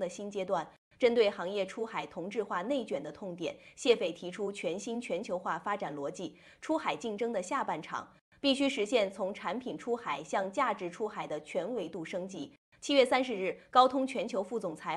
新阶段。针对行业出海同质化内卷的痛点，谢斐提出全新全球化发展逻辑。出海竞争的下半场必须实现从产品出海向价值出海的全维度升级。7月30日，高通全球副总裁